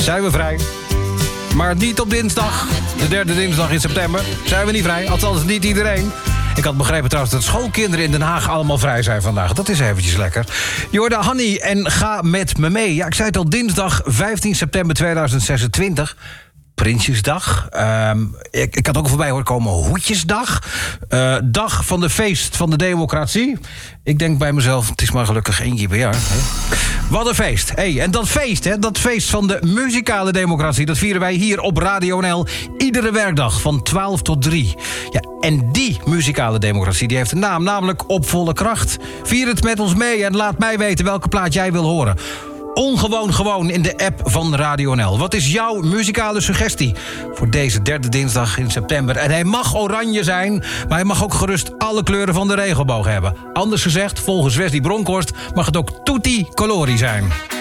zijn we vrij. Maar niet op dinsdag, de derde dinsdag in september, zijn we niet vrij. Althans, niet iedereen. Ik had begrepen trouwens dat schoolkinderen in Den Haag allemaal vrij zijn vandaag. Dat is eventjes lekker. Je hoorde Hanny en Ga met me mee. Ja, ik zei het al, dinsdag 15 september 2026... Prinsjesdag. Ik had ook voorbij horen komen Hoedjesdag. Dag van de feest van de democratie. Ik denk bij mezelf, het is maar gelukkig 1 keer per jaar. Hè? Wat een feest. Hey, en dat feest van de muzikale democratie... dat vieren wij hier op Radio NL iedere werkdag van 12 tot 3. Ja, en die muzikale democratie die heeft een naam, namelijk Op Volle Kracht. Vier het met ons mee en laat mij weten welke plaat jij wil horen. Ongewoon gewoon in de app van Radio NL. Wat is jouw muzikale suggestie voor deze derde dinsdag in september? En hij mag oranje zijn, maar hij mag ook gerust alle kleuren van de regenboog hebben. Anders gezegd, volgens Wesley Bronkhorst mag het ook tutti colori zijn.